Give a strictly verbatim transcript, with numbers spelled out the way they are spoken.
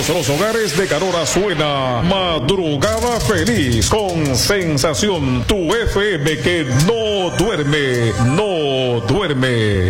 los hogares de Carora suena Madrugada Feliz con Sensación, tu F M que no duerme, no duerme.